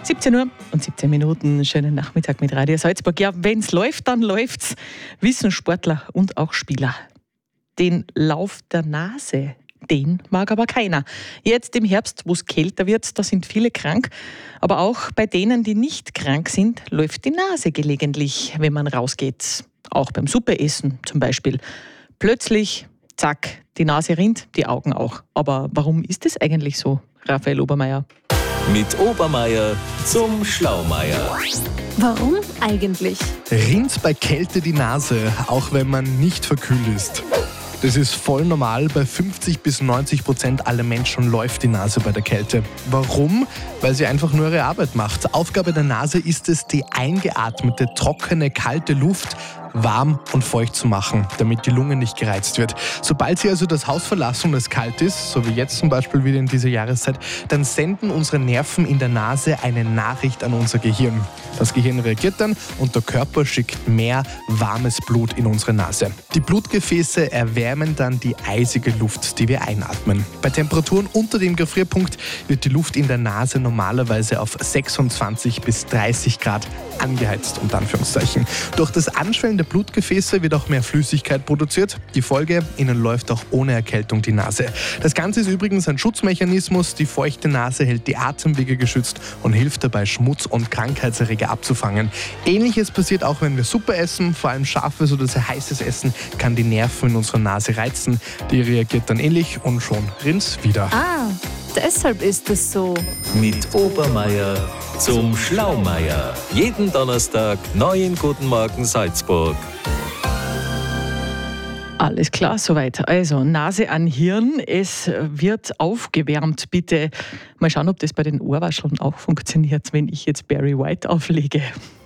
17 Uhr und 17 Minuten. Schönen Nachmittag mit Radio Salzburg. Ja, wenn's läuft, dann läuft's. Wissen Sportler und auch Spieler. Den Lauf der Nase, den mag aber keiner. Jetzt im Herbst, wo es kälter wird, da sind viele krank. Aber auch bei denen, die nicht krank sind, läuft die Nase gelegentlich, wenn man rausgeht. Auch beim Suppeessen zum Beispiel. Plötzlich, zack, die Nase rinnt, die Augen auch. Aber warum ist es eigentlich so, Raphael Obermeier? Mit Obermeier zum Schlaumeier. Warum eigentlich? Rinnt bei Kälte die Nase, auch wenn man nicht verkühlt ist. Das ist voll normal. Bei 50-90% aller Menschen läuft die Nase bei der Kälte. Warum? Weil sie einfach nur ihre Arbeit macht. Aufgabe der Nase ist es, die eingeatmete, trockene, kalte Luft warm und feucht zu machen, damit die Lunge nicht gereizt wird. Sobald sie also das Haus verlassen und es kalt ist, so wie jetzt zum Beispiel wieder in dieser Jahreszeit, dann senden unsere Nerven in der Nase eine Nachricht an unser Gehirn. Das Gehirn reagiert dann und der Körper schickt mehr warmes Blut in unsere Nase. Die Blutgefäße erwärmen dann die eisige Luft, die wir einatmen. Bei Temperaturen unter dem Gefrierpunkt wird die Luft in der Nase normalerweise auf 26 bis 30 Grad angeheizt, unter Anführungszeichen. Durch das Anschwellen der Blutgefäße wird auch mehr Flüssigkeit produziert. Die Folge, ihnen läuft auch ohne Erkältung die Nase. Das Ganze ist übrigens ein Schutzmechanismus. Die feuchte Nase hält die Atemwege geschützt und hilft dabei, Schmutz und Krankheitserreger abzufangen. Ähnliches passiert auch, wenn wir Suppe essen. Vor allem scharfes oder sehr heißes Essen kann die Nerven in unserer Nase reizen. Die reagiert dann ähnlich und schon rinnt's wieder. Ah, deshalb ist es so. Mit Obermeier zum Schlaumeier. Jeden Donnerstag neu in Guten Morgen Salzburg. Alles klar, soweit. Also Nase an Hirn, es wird aufgewärmt. Bitte mal schauen, ob das bei den Ohrwascheln auch funktioniert, wenn ich jetzt Barry White auflege.